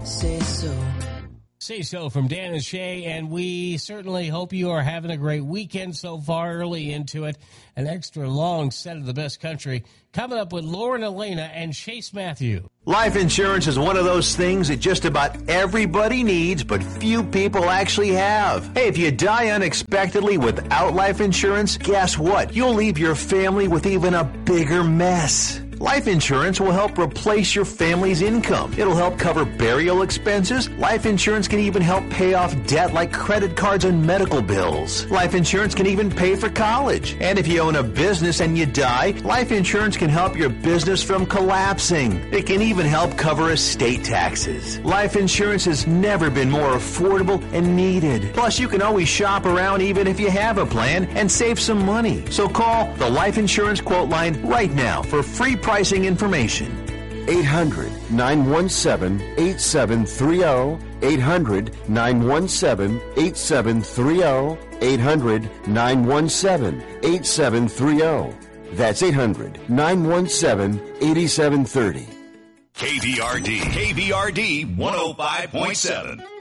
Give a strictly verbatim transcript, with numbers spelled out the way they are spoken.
Say so. Say so from Dan and Shay, and we certainly hope you are having a great weekend so far, early into it. An extra long set of the best country coming up with Lauren Elena and Chase Matthew. Life insurance is one of those things that just about everybody needs, but few people actually have. Hey, if you die unexpectedly without life insurance, guess what? You'll leave your family with even a bigger mess. Life insurance will help replace your family's income. It'll help cover burial expenses. Life insurance can even help pay off debt like credit cards and medical bills. Life insurance can even pay for college. And if you own a business and you die, life insurance can help your business from collapsing. It can even help cover estate taxes. Life insurance has never been more affordable and needed. Plus, you can always shop around even if you have a plan and save some money. So call the Life Insurance Quote Line right now for free pricing information. eight hundred, nine one seven, eight seven three zero. eight hundred, nine one seven, eight seven three zero. eight hundred, nine one seven, eight seven three zero. That's eight hundred, nine one seven, eight seven three zero. K V R D, K V R D one oh five point seven.